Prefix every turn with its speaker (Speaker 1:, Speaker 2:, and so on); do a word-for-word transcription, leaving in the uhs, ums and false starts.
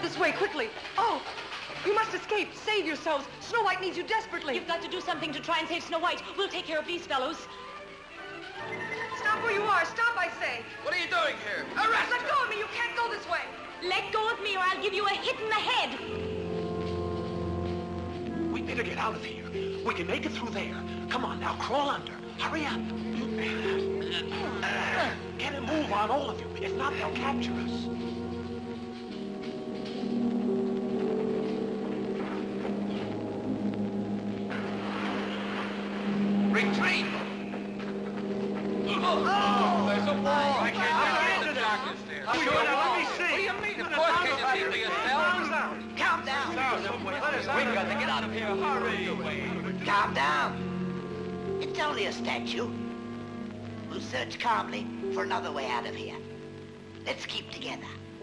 Speaker 1: this way, quickly. Oh, you must escape. Save yourselves. Snow White needs you desperately.
Speaker 2: You've got to do something to try and save Snow White. We'll take care of these fellows.
Speaker 1: Stop where you are. Stop, I say.
Speaker 3: What are you doing here? Arrest
Speaker 1: Let
Speaker 3: her!
Speaker 1: go of me. You can't go this way.
Speaker 2: Let go of me or I'll give you a hit in the head.
Speaker 4: We better get out of here. We can make it through there. Come on now, crawl under. Hurry up. Get a move on, all of you. If not, they'll capture us.
Speaker 3: Retreat! Oh, oh, there's a wall. I can't get in the darkness there.
Speaker 4: Let me see.
Speaker 3: What do you mean? Of course, can't you see for yourself?
Speaker 5: Calm down.
Speaker 3: We've got to get out of here. Hurry.
Speaker 5: Calm down. It's only a statue. We'll search calmly for another way out of here. Let's keep together.